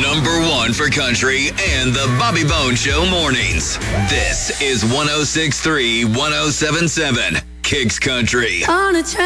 #1 for country and the Bobby Bone Show mornings. This is 106.3, 107.7 Kicks Country. On a train.